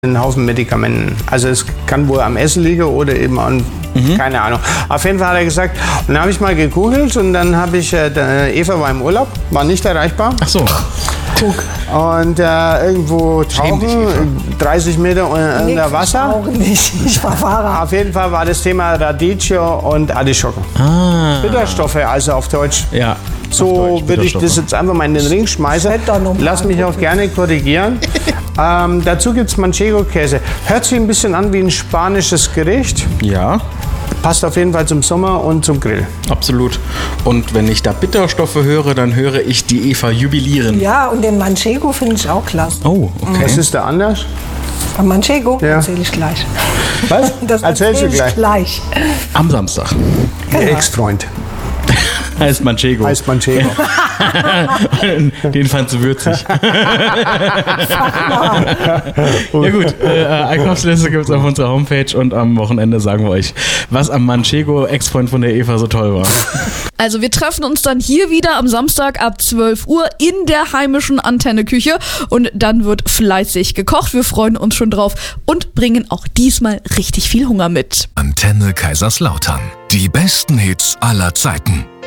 einen Haufen Medikamenten. Also es kann wohl am Essen liegen oder eben an, keine Ahnung. Auf jeden Fall hat er gesagt, und dann habe ich mal gegoogelt und dann habe ich, Eva war im Urlaub, war nicht erreichbar. Ach so. Und irgendwo tauchen, 30 Meter unter Wasser. Auch nicht. Ich war Fahrer. Auf jeden Fall war das Thema Radicchio und Artischocken. Bitterstoffe, also auf Deutsch. Ja. So würde ich das jetzt einfach mal in den Ring schmeißen. Lass mich auch gerne korrigieren. Dazu gibt es Manchego-Käse. Hört sich ein bisschen an wie ein spanisches Gericht. Ja. Passt auf jeden Fall zum Sommer und zum Grill. Absolut. Und wenn ich da Bitterstoffe höre, dann höre ich die Eva jubilieren. Ja, und den Manchego finde ich auch klasse. Oh, okay. Was ist da anders? Am Manchego Ja. erzähle ich gleich. Was? Das Erzählst du erzähle ich gleich. Am Samstag. Der Ex-Freund Heißt Manchego. heißt Manchego. Den fandst du würzig. Ja gut, Einkaufsliste gibt es auf unserer Homepage und am Wochenende sagen wir euch, was am Manchego Ex-Freund von der Eva so toll war. Also wir treffen uns dann hier wieder am Samstag ab 12 Uhr in der heimischen Antenne-Küche und dann wird fleißig gekocht. Wir freuen uns schon drauf und bringen auch diesmal richtig viel Hunger mit. Antenne Kaiserslautern. Die besten Hits aller Zeiten.